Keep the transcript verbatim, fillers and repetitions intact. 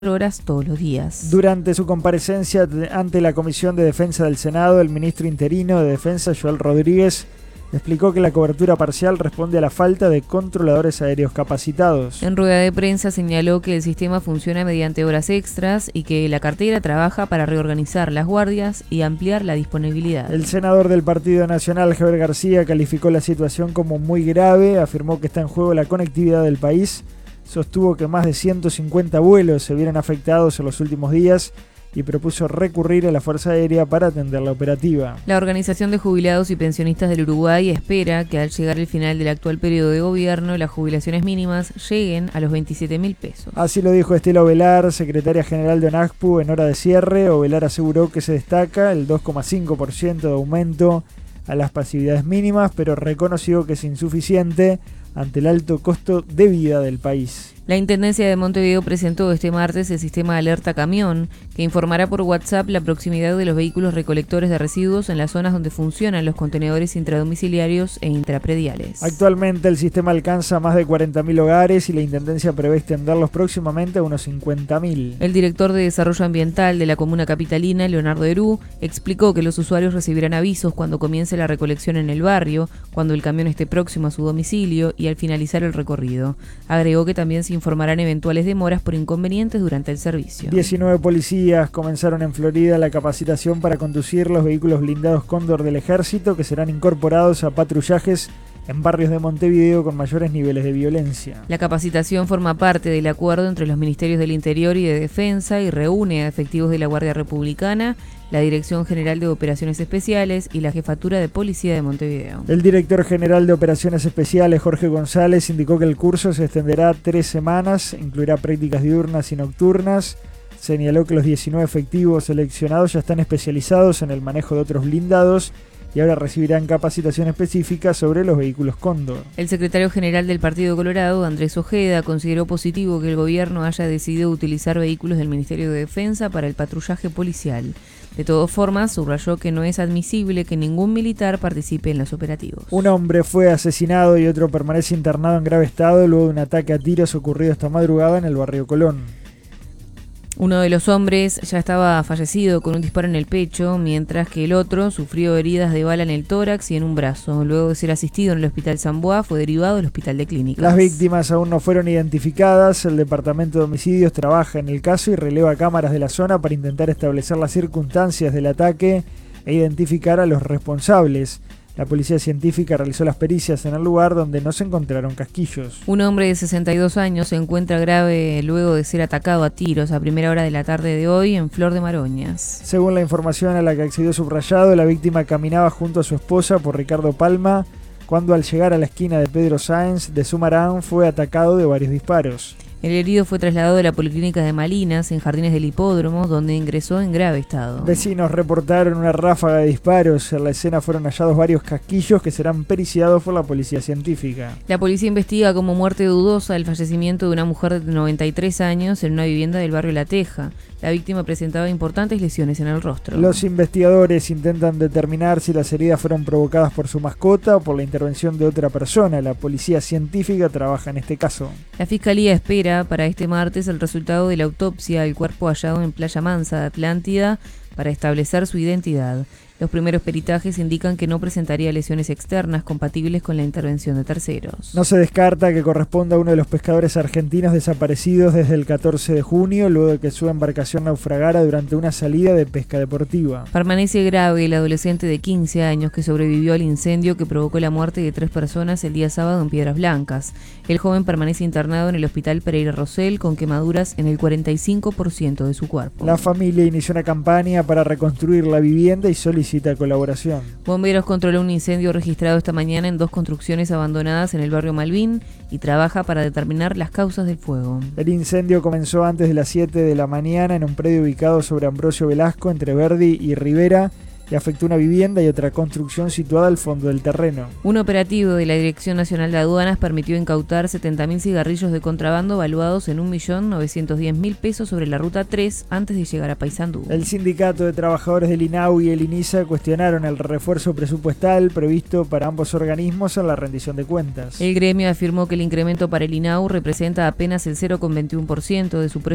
horas todos los días. Durante su comparecencia ante la Comisión de Defensa del Senado, el ministro interino de Defensa, Joel Rodríguez, explicó que la cobertura parcial responde a la falta de controladores aéreos capacitados. En rueda de prensa señaló que el sistema funciona mediante horas extras y que la cartera trabaja para reorganizar las guardias y ampliar la disponibilidad. El senador del Partido Nacional, Javier García, calificó la situación como muy grave, afirmó que está en juego la conectividad del país, sostuvo que más de ciento cincuenta vuelos se vieron afectados en los últimos días y propuso recurrir a la Fuerza Aérea para atender la operativa. La Organización de Jubilados y Pensionistas del Uruguay espera que al llegar el final del actual periodo de gobierno, las jubilaciones mínimas lleguen a los veintisiete mil pesos. Así lo dijo Estela Ovelar, secretaria general de ONACPU, en hora de cierre. Ovelar aseguró que se destaca el dos coma cinco por ciento de aumento a las pasividades mínimas, pero reconoció que es insuficiente ante el alto costo de vida del país. La Intendencia de Montevideo presentó este martes el sistema Alerta Camión, que informará por WhatsApp la proximidad de los vehículos recolectores de residuos en las zonas donde funcionan los contenedores intradomiciliarios e intraprediales. Actualmente el sistema alcanza más de cuarenta mil hogares y la Intendencia prevé extenderlos próximamente a unos cincuenta mil. El director de Desarrollo Ambiental de la Comuna Capitalina, Leonardo Herú, explicó que los usuarios recibirán avisos cuando comience la recolección en el barrio, cuando el camión esté próximo a su domicilio y al finalizar el recorrido. Agregó que también se informarán eventuales demoras por inconvenientes durante el servicio. diecinueve policías comenzaron en Florida la capacitación para conducir los vehículos blindados Cóndor del Ejército, que serán incorporados a patrullajes en barrios de Montevideo con mayores niveles de violencia. La capacitación forma parte del acuerdo entre los Ministerios del Interior y de Defensa y reúne a efectivos de la Guardia Republicana, la Dirección General de Operaciones Especiales y la Jefatura de Policía de Montevideo. El director general de Operaciones Especiales, Jorge González, indicó que el curso se extenderá tres semanas, incluirá prácticas diurnas y nocturnas. Señaló que los diecinueve efectivos seleccionados ya están especializados en el manejo de otros blindados y ahora recibirán capacitación específica sobre los vehículos Cóndor. El secretario general del Partido Colorado, Andrés Ojeda, consideró positivo que el gobierno haya decidido utilizar vehículos del Ministerio de Defensa para el patrullaje policial. De todas formas, subrayó que no es admisible que ningún militar participe en los operativos. Un hombre fue asesinado y otro permanece internado en grave estado luego de un ataque a tiros ocurrido esta madrugada en el barrio Colón. Uno de los hombres ya estaba fallecido con un disparo en el pecho, mientras que el otro sufrió heridas de bala en el tórax y en un brazo. Luego de ser asistido en el Hospital San Boa, fue derivado al Hospital de Clínicas. Las víctimas aún no fueron identificadas. El Departamento de Homicidios trabaja en el caso y releva cámaras de la zona para intentar establecer las circunstancias del ataque e identificar a los responsables. La policía científica realizó las pericias en el lugar donde no se encontraron casquillos. Un hombre de sesenta y dos años se encuentra grave luego de ser atacado a tiros a primera hora de la tarde de hoy en Flor de Maroñas. Según la información a la que accedió Subrayado, la víctima caminaba junto a su esposa por Ricardo Palma cuando al llegar a la esquina de Pedro Sáenz de Sumarán fue atacado de varios disparos. El herido fue trasladado de la Policlínica de Malinas, en Jardines del Hipódromo, donde ingresó en grave estado. Vecinos reportaron una ráfaga de disparos. En la escena fueron hallados varios casquillos que serán periciados por la policía científica. La policía investiga como muerte dudosa el fallecimiento de una mujer de noventa y tres años en una vivienda del barrio La Teja. La víctima presentaba importantes lesiones en el rostro. Los investigadores intentan determinar si las heridas fueron provocadas por su mascota o por la intervención de otra persona. La policía científica trabaja en este caso. La Fiscalía espera para este martes el resultado de la autopsia del cuerpo hallado en Playa Mansa de Atlántida para establecer su identidad. Los primeros peritajes indican que no presentaría lesiones externas compatibles con la intervención de terceros. No se descarta que corresponda a uno de los pescadores argentinos desaparecidos desde el catorce de junio, luego de que su embarcación naufragara durante una salida de pesca deportiva. Permanece grave el adolescente de quince años que sobrevivió al incendio que provocó la muerte de tres personas el día sábado en Piedras Blancas. El joven permanece internado en el Hospital Pereira Rosell con quemaduras en el cuarenta y cinco por ciento de su cuerpo. La familia inició una campaña para reconstruir la vivienda y solicitó colaboración. Bomberos controló un incendio registrado esta mañana en dos construcciones abandonadas en el barrio Malvin y trabaja para determinar las causas del fuego. El incendio comenzó antes de las siete de la mañana en un predio ubicado sobre Ambrosio Velasco entre Verdi y Rivera y afectó una vivienda y otra construcción situada al fondo del terreno. Un operativo de la Dirección Nacional de Aduanas permitió incautar setenta mil cigarrillos de contrabando valuados en un millón novecientos diez mil pesos sobre la ruta tres antes de llegar a Paysandú. El sindicato de trabajadores del INAU y el INISA cuestionaron el refuerzo presupuestal previsto para ambos organismos en la rendición de cuentas. El gremio afirmó que el incremento para el INAU representa apenas el cero coma veintiuno por ciento de su presupuesto